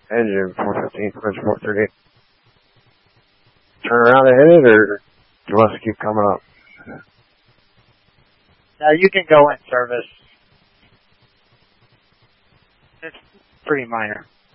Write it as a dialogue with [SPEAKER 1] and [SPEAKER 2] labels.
[SPEAKER 1] Engine 415, Quench 430. Turn around and hit it, or do you want us to keep coming up?
[SPEAKER 2] Now you can go in service. It's pretty minor.